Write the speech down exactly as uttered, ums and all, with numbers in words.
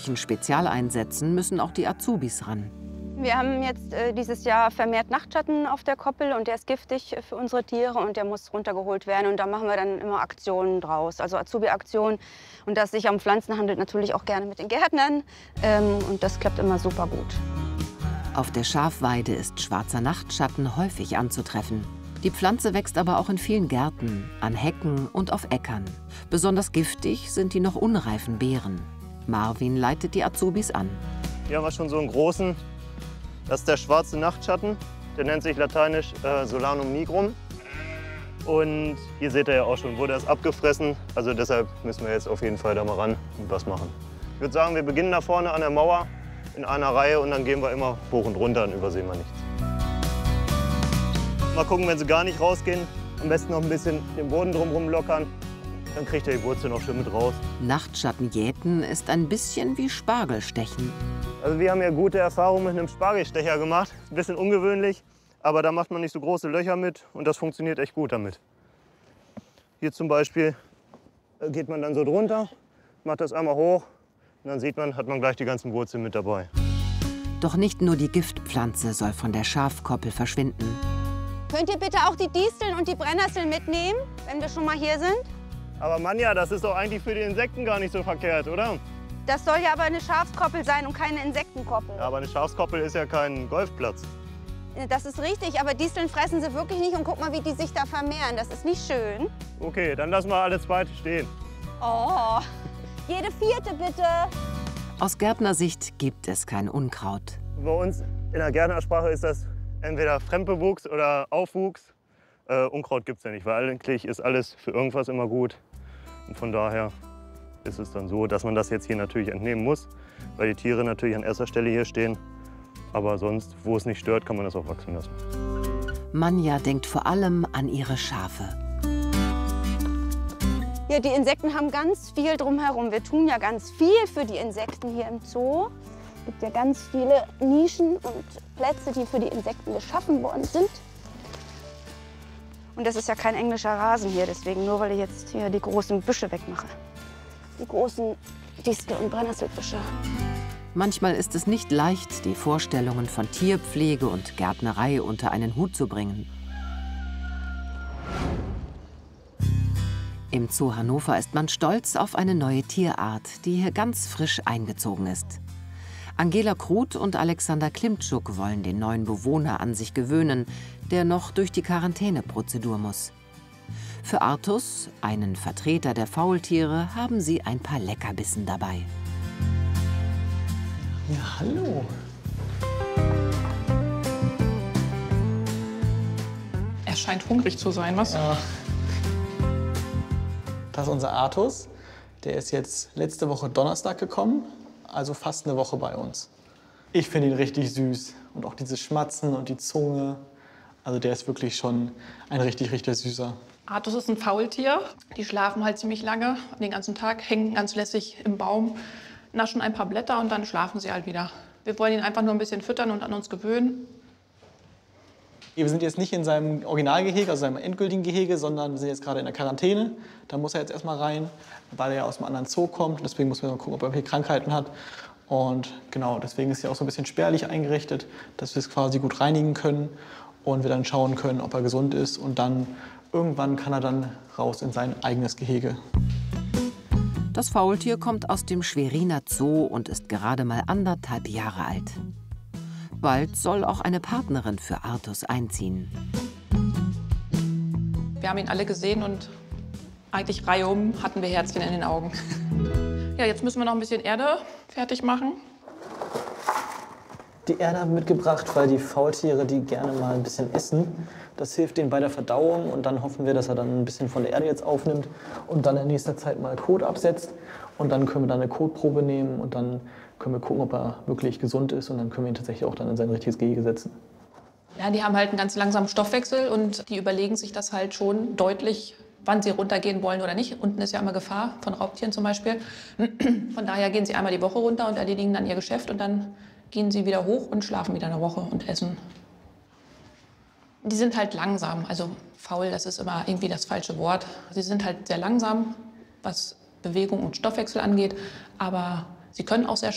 solchen Spezialeinsätzen müssen auch die Azubis ran. Wir haben jetzt äh, dieses Jahr vermehrt Nachtschatten auf der Koppel und der ist giftig für unsere Tiere und der muss runtergeholt werden. Und da machen wir dann immer Aktionen draus, also Azubi-Aktionen. Und dass sich um Pflanzen handelt, natürlich auch gerne mit den Gärtnern. Ähm, und das klappt immer super gut. Auf der Schafweide ist schwarzer Nachtschatten häufig anzutreffen. Die Pflanze wächst aber auch in vielen Gärten, an Hecken und auf Äckern. Besonders giftig sind die noch unreifen Beeren. Marvin leitet die Azubis an. Hier haben wir schon so einen großen. Das ist der schwarze Nachtschatten. Der nennt sich lateinisch äh, Solanum nigrum. Und hier seht ihr ja auch schon, wurde erst abgefressen. Also deshalb müssen wir jetzt auf jeden Fall da mal ran und was machen. Ich würde sagen, wir beginnen da vorne an der Mauer in einer Reihe und dann gehen wir immer hoch und runter, dann übersehen wir nichts. Mal gucken, wenn sie gar nicht rausgehen, am besten noch ein bisschen den Boden drumherum lockern. Dann kriegt ihr die Wurzel noch schön mit raus. Nachtschatten jäten ist ein bisschen wie Spargelstechen. Also wir haben ja gute Erfahrungen mit einem Spargelstecher gemacht. Ein bisschen ungewöhnlich, aber da macht man nicht so große Löcher mit und das funktioniert echt gut damit. Hier zum Beispiel geht man dann so drunter, macht das einmal hoch und dann sieht man, hat man gleich die ganzen Wurzeln mit dabei. Doch nicht nur die Giftpflanze soll von der Schafkoppel verschwinden. Könnt ihr bitte auch die Disteln und die Brennnesseln mitnehmen, wenn wir schon mal hier sind? Aber Manja, das ist doch eigentlich für die Insekten gar nicht so verkehrt, oder? Das soll ja aber eine Schafskoppel sein und keine Insektenkoppel. Ja, aber eine Schafskoppel ist ja kein Golfplatz. Das ist richtig, aber Disteln fressen sie wirklich nicht und guck mal, wie die sich da vermehren. Das ist nicht schön. Okay, dann lassen wir alle zweite stehen. Oh, jede vierte bitte. Aus Gärtnersicht gibt es kein Unkraut. Bei uns in der Gärtnersprache ist das entweder Fremdbewuchs oder Aufwuchs. Äh, Unkraut gibt es ja nicht, weil eigentlich ist alles für irgendwas immer gut. Und von daher ist es dann so, dass man das jetzt hier natürlich entnehmen muss, weil die Tiere natürlich an erster Stelle hier stehen. Aber sonst, wo es nicht stört, kann man das auch wachsen lassen. Manja denkt vor allem an ihre Schafe. Ja, die Insekten haben ganz viel drumherum. Wir tun ja ganz viel für die Insekten hier im Zoo. Es gibt ja ganz viele Nischen und Plätze, die für die Insekten geschaffen worden sind. Und das ist ja kein englischer Rasen hier, deswegen nur weil ich jetzt hier die großen Büsche wegmache. Die großen Distel- und Brennnesselbüsche. Manchmal ist es nicht leicht, die Vorstellungen von Tierpflege und Gärtnerei unter einen Hut zu bringen. Im Zoo Hannover ist man stolz auf eine neue Tierart, die hier ganz frisch eingezogen ist. Angela Kruth und Alexander Klimtschuk wollen den neuen Bewohner an sich gewöhnen, der noch durch die Quarantäneprozedur muss. Für Artus, einen Vertreter der Faultiere, haben sie ein paar Leckerbissen dabei. Ja, hallo. Er scheint hungrig zu sein, was? Ja. Das ist unser Artus. Der ist jetzt letzte Woche Donnerstag gekommen, also fast eine Woche bei uns. Ich finde ihn richtig süß. Und auch diese Schmatzen und die Zunge. Also der ist wirklich schon ein richtig, richtig süßer. Artus ist ein Faultier. Die schlafen halt ziemlich lange, den ganzen Tag, hängen ganz lässig im Baum, naschen ein paar Blätter und dann schlafen sie halt wieder. Wir wollen ihn einfach nur ein bisschen füttern und an uns gewöhnen. Wir sind jetzt nicht in seinem Originalgehege, also seinem endgültigen Gehege, sondern wir sind jetzt gerade in der Quarantäne. Da muss er jetzt erstmal rein, weil er ja aus einem anderen Zoo kommt. Deswegen müssen wir mal gucken, ob er irgendwelche Krankheiten hat. Und genau, deswegen ist er auch so ein bisschen spärlich eingerichtet, dass wir es quasi gut reinigen können und wir dann schauen können, ob er gesund ist. Und dann irgendwann kann er dann raus in sein eigenes Gehege. Das Faultier kommt aus dem Schweriner Zoo und ist gerade mal anderthalb Jahre alt. Bald soll auch eine Partnerin für Artus einziehen. Wir haben ihn alle gesehen und eigentlich reihum hatten wir Herzchen in den Augen. Ja, jetzt müssen wir noch ein bisschen Erde fertig machen. Die Erde haben wir mitgebracht, weil die Faultiere die gerne mal ein bisschen essen. Das hilft denen bei der Verdauung und dann hoffen wir, dass er dann ein bisschen von der Erde jetzt aufnimmt und dann in nächster Zeit mal Kot absetzt. Und dann können wir dann eine Kotprobe nehmen und dann können wir gucken, ob er wirklich gesund ist und dann können wir ihn tatsächlich auch dann in sein richtiges Gehege setzen. Ja, die haben halt einen ganz langsamen Stoffwechsel und die überlegen sich das halt schon deutlich, wann sie runtergehen wollen oder nicht. Unten ist ja immer Gefahr von Raubtieren zum Beispiel. Von daher gehen sie einmal die Woche runter und erledigen dann ihr Geschäft und dann gehen sie wieder hoch und schlafen wieder eine Woche und essen. Die sind halt langsam, also faul, das ist immer irgendwie das falsche Wort. Sie sind halt sehr langsam, was Bewegung und Stoffwechsel angeht, aber sie können auch sehr